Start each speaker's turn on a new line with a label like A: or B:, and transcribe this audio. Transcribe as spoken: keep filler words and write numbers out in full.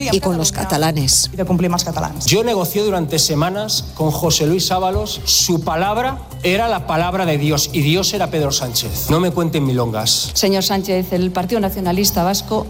A: y con los catalanes.
B: De cumplir más catalanes.
C: Yo negocié durante semanas con José Luis Ábalos. Su palabra era la palabra de Dios y Dios era Pedro Sánchez. No me cuenten milongas.
D: Señor Sánchez, el Partido Nacionalista Vasco